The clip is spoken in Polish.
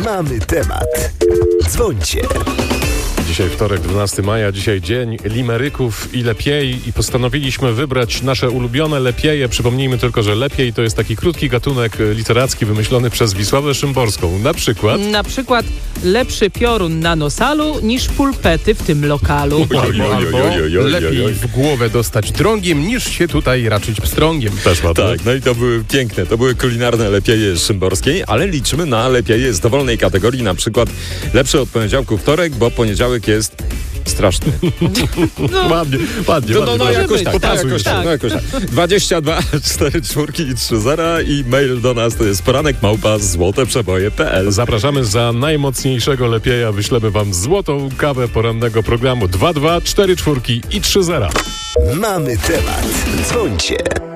Mamy temat. Dzwońcie. Dzisiaj wtorek, 12 maja, dzisiaj dzień limeryków i lepiej i postanowiliśmy wybrać nasze ulubione lepieje. Przypomnijmy tylko, że lepiej to jest taki krótki gatunek literacki wymyślony przez Wisławę Szymborską. Na przykład lepszy piorun na nosalu niż pulpety w tym lokalu. Albo lepiej w głowę dostać drągiem niż się tutaj raczyć pstrągiem. Też ładne. Tak, no i to były piękne, to były kulinarne lepieje Szymborskiej, ale liczymy na lepieje z dowolnej kategorii, na przykład lepsze od poniedziałku wtorek, bo poniedziałek jest straszny. Ładnie. Jakoś być, tak. 22 4 4 i 3 0 i mail do nas to jest poranek@złoteprzeboje.pl. Zapraszamy za najmocniejszego lepieja. Wyślemy wam złotą kawę porannego programu 22 4 4 i 3 0. Mamy temat. Dzwońcie.